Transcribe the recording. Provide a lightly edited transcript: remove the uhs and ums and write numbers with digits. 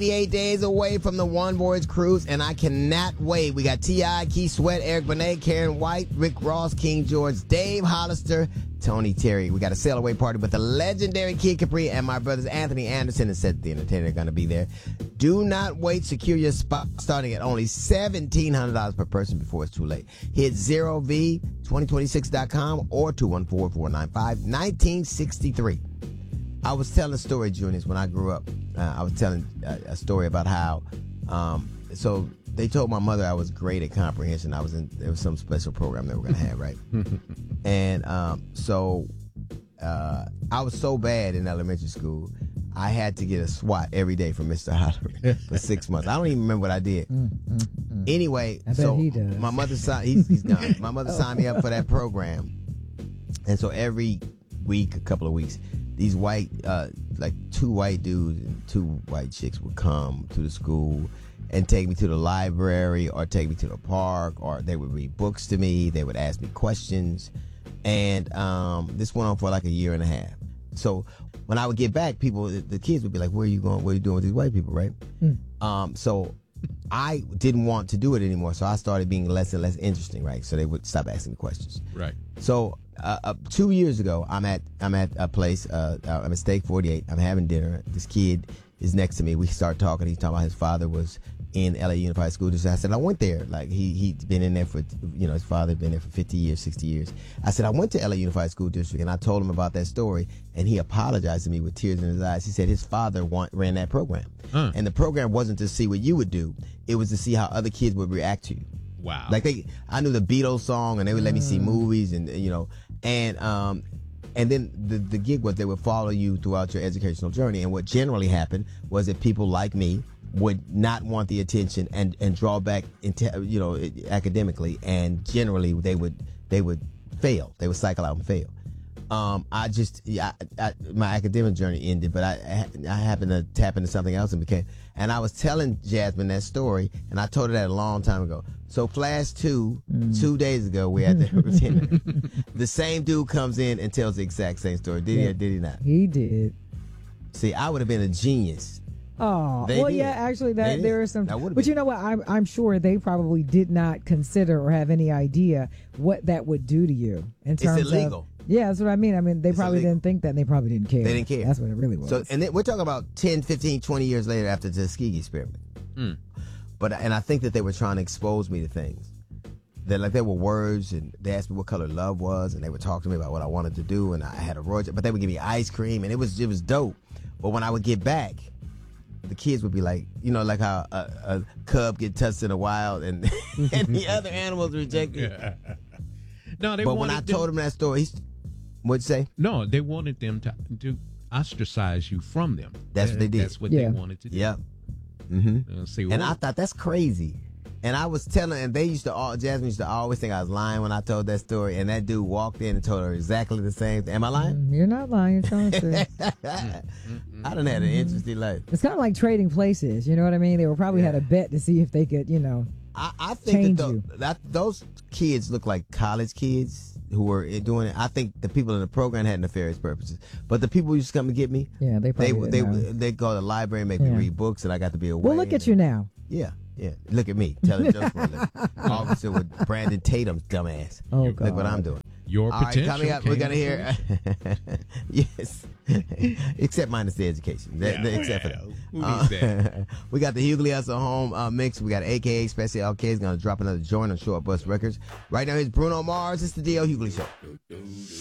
88 days away from the One Voyage Cruise, and I cannot wait. We got T.I., Keith Sweat, Eric Benet, Karen White, Rick Ross, King George, Dave Hollister, Tony Terry. We got a sail away party with the legendary Kid Capri, and my brothers Anthony Anderson and Seth the Entertainer are going to be there. Do not wait. Secure your spot starting at only $1,700 per person before it's too late. Hit ZeroV2026.com or 214-495-1963. I was telling a story, Juniors, when I grew up. I was telling a story about how, so they told my mother I was great at comprehension. There was some special program they were going to have, right? And so I was so bad in elementary school, I had to get a SWAT every day from Mr. Hollery for 6 months. I don't even remember what I did. Anyway, so he does. My mother signed, he's done. My mother signed me up for that program. And so every week, a couple of weeks, these white, like 2 white dudes and 2 white chicks would come to the school and take me to the library or take me to the park, or they would read books to me. They would ask me questions. And this went on for like a year and a half. So when I would get back, the kids would be like, where are you going? What are you doing with these white people, right? So I didn't want to do it anymore. So I started being less and less interesting, right? So they would stop asking me questions. Right. So 2 years ago, I'm at a place. I'm at Steak 48. I'm having dinner. This kid is next to me. We start talking. He's talking about his father was in LA Unified School District. I said, I went there. Like he'd been in there for, his father had been there for 50 years, 60 years. I said, I went to LA Unified School District, and I told him about that story, and he apologized to me with tears in his eyes. He said his father ran that program. And the program wasn't to see what you would do. It was to see how other kids would react to you. Wow. Like I knew the Beatles song, and they would let me see movies, and and then the gig was they would follow you throughout your educational journey. And what generally happened was that people like me would not want the attention and draw back into academically, and generally they would fail. They would cycle out and fail. My academic journey ended, but I happened to tap into something else and I was telling Jasmine that story, and I told her that a long time ago. So flash 2 days ago, we had the dinner. The same dude comes in and tells the exact same story. Did he or did he not? He did. See, I would have been a genius. Oh, well, did. yeah, actually, there are some. But you know what? I'm sure they probably did not consider or have any idea what that would do to you in terms It's illegal. of. Yeah, that's what I mean. I mean, they probably didn't think that, and they probably didn't care. They didn't care. That's what it really was. So, and then we're talking about 10, 15, 20 years later after the Tuskegee experiment. And I think that they were trying to expose me to things. There were words, and they asked me what color love was, and they would talk to me about what I wanted to do, and I had a road, but they would give me ice cream, and it was dope. But when I would get back, the kids would be like, like how a cub get touched in the wild, and and the other animals reject it. No, but when I told them that story, what'd you say? No, they wanted them to ostracise you from them. That's what they did. That's what they wanted to do. Yep. And I thought that's crazy. And I was telling, and Jasmine used to always think I was lying when I told that story. And that dude walked in and told her exactly the same thing. Am I lying? You're not lying. You're telling the truth. I done had an interesting life. It's kind of like trading places. You know what I mean? They were probably had a bet to see if they could, I think change that those kids look like college kids who were doing it. I think the people in the program had nefarious purposes, but the people who used to come and get me, they probably they go to the library and make me read books, and I got to be away. Well, look at you now. Yeah. Look at me telling jokes for a living. Officer with Brandon Tatum's dumbass. Oh, God. Look what I'm doing. Your potential. All right, coming up, we're gonna hear. Yes, except minus the education. Except for that. Who needs that? We got the Hughley Hustle Home mix. We got AKA Special K is gonna drop another joint on Short Bus Records. Right now, here's Bruno Mars. It's the D.L. Hughley Show.